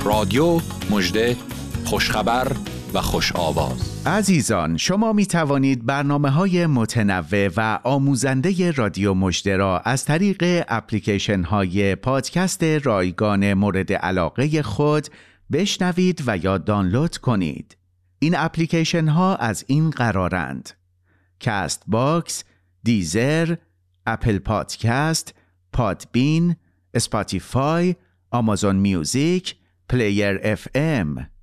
رادیو، مژده، خوشخبر و خوش آواز. عزیزان، شما می توانید برنامه‌های متنوع و آموزنده رادیو مژده را از طریق اپلیکیشن‌های پادکست رایگان مورد علاقه خود بشنوید و یا دانلود کنید. این اپلیکیشن‌ها از این قرارند: کست باکس، دیزر، اپل پادکست، پادبین، اسپاتیفای، آمازون میوزیک، پلیر اف ام.